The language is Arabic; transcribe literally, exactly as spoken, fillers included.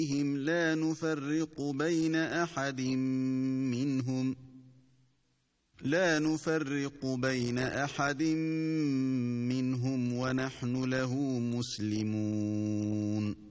بهم لا نفرق بين أحد منهم لا نفرق بين أحد منهم ونحن له مسلمون